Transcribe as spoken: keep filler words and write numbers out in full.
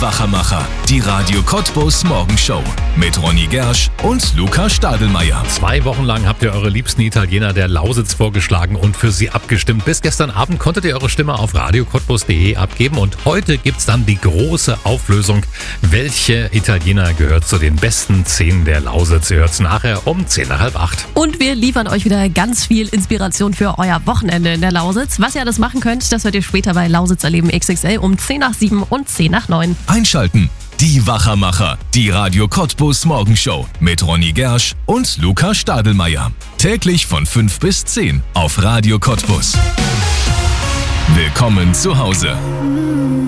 Wachermacher, die Radio Cottbus Morgenshow mit Ronny Gersch und Luca Stadelmeier. Zwei Wochen lang habt ihr eure liebsten Italiener der Lausitz vorgeschlagen und für sie abgestimmt. Bis gestern Abend konntet ihr eure Stimme auf radio cottbus punkt de abgeben und heute gibt's dann die große Auflösung. Welche Italiener gehört zu den besten zehn der Lausitz? Ihr hört's nachher um zehn nach halb acht. Und wir liefern euch wieder ganz viel Inspiration für euer Wochenende in der Lausitz. Was ihr alles machen könnt, das hört ihr später bei Lausitz erleben X X L um zehn nach sieben und zehn nach neun. Einschalten. Die Wachermacher, die Radio Cottbus Morgenshow mit Ronny Gersch und Luca Stadelmeier. Täglich von fünf bis zehn auf Radio Cottbus. Willkommen zu Hause.